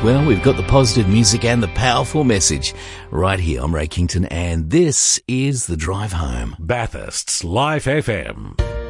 Well, we've got the positive music and the powerful message right here. I'm Ray Kington, and this is The Drive Home. Bathurst's Life FM.